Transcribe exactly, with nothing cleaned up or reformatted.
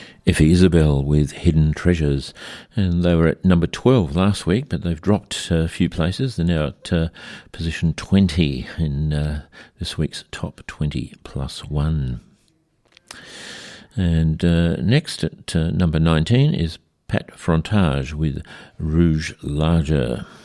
Effie Isabel with Hidden Treasures, and they were at number twelve last week, but they've dropped a few places. They're now at uh, position twenty in uh, this week's Top twenty Plus One. And uh, next at uh, number nineteen is Pat Frontage with Rouge Larger.